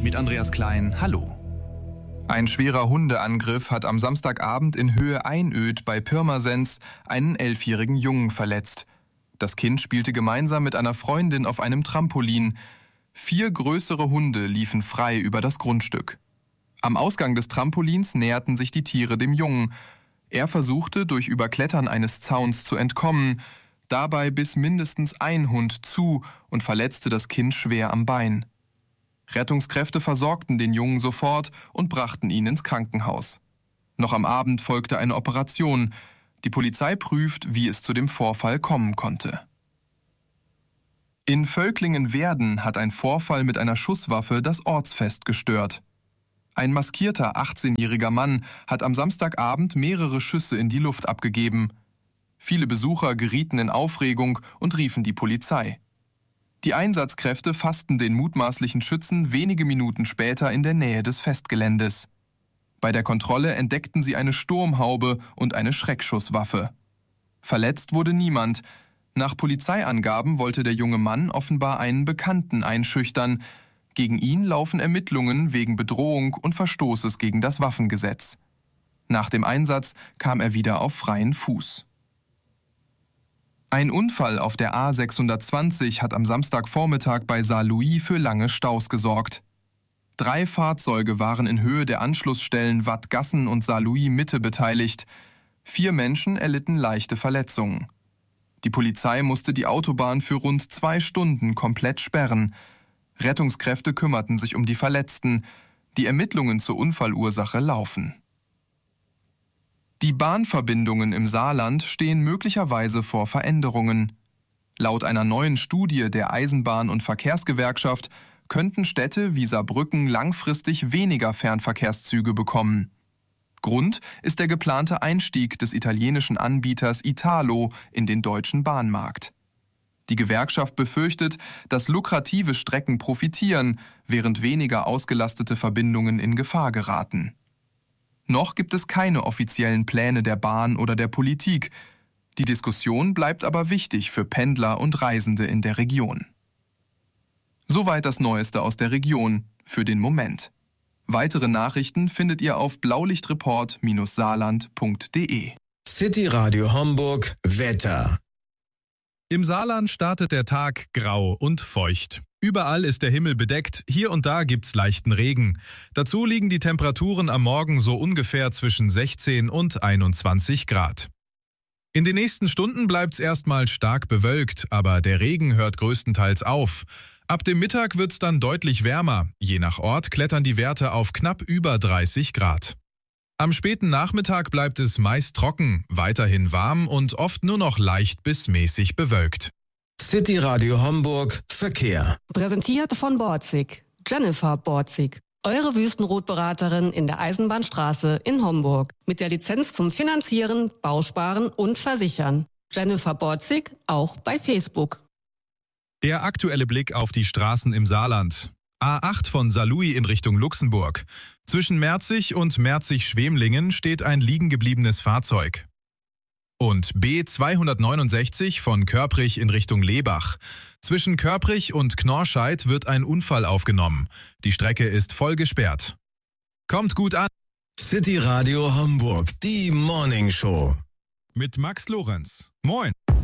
mit Andreas Klein. Hallo. Ein schwerer Hundeangriff hat am Samstagabend in Höhe Einöd bei Pirmasens einen 11-jährigen Jungen verletzt. Das Kind spielte gemeinsam mit einer Freundin auf einem Trampolin. 4 größere Hunde liefen frei über das Grundstück. Am Ausgang des Trampolins näherten sich die Tiere dem Jungen. Er versuchte, durch Überklettern eines Zauns zu entkommen. Dabei biss mindestens ein Hund zu und verletzte das Kind schwer am Bein. Rettungskräfte versorgten den Jungen sofort und brachten ihn ins Krankenhaus. Noch am Abend folgte eine Operation. Die Polizei prüft, wie es zu dem Vorfall kommen konnte. In Völklingen-Werden hat ein Vorfall mit einer Schusswaffe das Ortsfest gestört. Ein maskierter 18-jähriger Mann hat am Samstagabend mehrere Schüsse in die Luft abgegeben. Viele Besucher gerieten in Aufregung und riefen die Polizei. Die Einsatzkräfte fassten den mutmaßlichen Schützen wenige Minuten später in der Nähe des Festgeländes. Bei der Kontrolle entdeckten sie eine Sturmhaube und eine Schreckschusswaffe. Verletzt wurde niemand. Nach Polizeiangaben wollte der junge Mann offenbar einen Bekannten einschüchtern. Gegen ihn laufen Ermittlungen wegen Bedrohung und Verstoßes gegen das Waffengesetz. Nach dem Einsatz kam er wieder auf freien Fuß. Ein Unfall auf der A620 hat am Samstagvormittag bei Saarlouis für lange Staus gesorgt. 3 Fahrzeuge waren in Höhe der Anschlussstellen Wadgassen und Saarlouis Mitte beteiligt. 4 Menschen erlitten leichte Verletzungen. Die Polizei musste die Autobahn für rund 2 Stunden komplett sperren. Rettungskräfte kümmerten sich um die Verletzten. Die Ermittlungen zur Unfallursache laufen. Die Bahnverbindungen im Saarland stehen möglicherweise vor Veränderungen. Laut einer neuen Studie der Eisenbahn- und Verkehrsgewerkschaft könnten Städte wie Saarbrücken langfristig weniger Fernverkehrszüge bekommen. Grund ist der geplante Einstieg des italienischen Anbieters Italo in den deutschen Bahnmarkt. Die Gewerkschaft befürchtet, dass lukrative Strecken profitieren, während weniger ausgelastete Verbindungen in Gefahr geraten. Noch gibt es keine offiziellen Pläne der Bahn oder der Politik. Die Diskussion bleibt aber wichtig für Pendler und Reisende in der Region. Soweit das Neueste aus der Region für den Moment. Weitere Nachrichten findet ihr auf blaulichtreport-saarland.de. City Radio Homburg Wetter. Im Saarland startet der Tag grau und feucht. Überall ist der Himmel bedeckt, hier und da gibt's leichten Regen. Dazu liegen die Temperaturen am Morgen so ungefähr zwischen 16 und 21 Grad. In den nächsten Stunden bleibt's erstmal stark bewölkt, aber der Regen hört größtenteils auf. Ab dem Mittag wird's dann deutlich wärmer. Je nach Ort klettern die Werte auf knapp über 30 Grad. Am späten Nachmittag bleibt es meist trocken, weiterhin warm und oft nur noch leicht bis mäßig bewölkt. City Radio Homburg Verkehr. Präsentiert von Borzig. Jennifer Borzig. Eure Wüstenrotberaterin in der Eisenbahnstraße in Homburg. Mit der Lizenz zum Finanzieren, Bausparen und Versichern. Jennifer Borzig auch bei Facebook. Der aktuelle Blick auf die Straßen im Saarland. A8 von Saarlouis in Richtung Luxemburg. Zwischen Merzig und Merzig-Schwemlingen steht ein liegengebliebenes Fahrzeug. Und B269 von Körprich in Richtung Lebach. Zwischen Körprich und Knorrscheid wird ein Unfall aufgenommen. Die Strecke ist voll gesperrt. Kommt gut an. City Radio Homburg, die Morning Show. Mit Max Lorenz. Moin.